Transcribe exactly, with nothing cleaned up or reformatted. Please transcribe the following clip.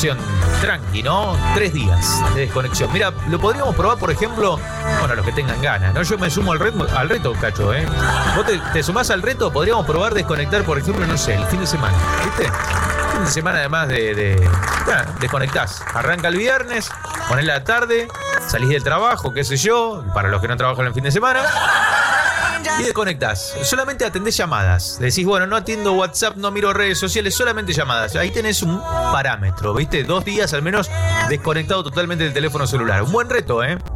desconexión tranqui, ¿no? Tres días de desconexión. Mira, lo podríamos probar, por ejemplo, bueno, los que tengan ganas, ¿no? Yo me sumo al reto, al reto, Cacho, ¿eh? Vos te, te sumás al reto, podríamos probar desconectar, por ejemplo, no sé, el fin de semana, ¿viste? El fin de semana, además de... de bueno, desconectás. Arranca el viernes, ponés la tarde, salís del trabajo, qué sé yo, para los que no trabajan el fin de semana, y desconectás. Solamente atendés llamadas. Decís, bueno, no atiendo WhatsApp, no miro redes sociales, solamente llamadas. Ahí tenés un parámetro, ¿viste? Dos días al menos desconectado totalmente del teléfono celular. Un buen reto, ¿eh?